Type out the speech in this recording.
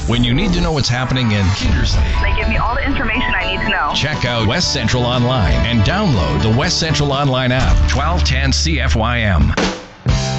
When you need to know what's happening in Keedersley, They give me all the information I need to know. check out West Central Online and download the West Central Online app. 1210 CFYM.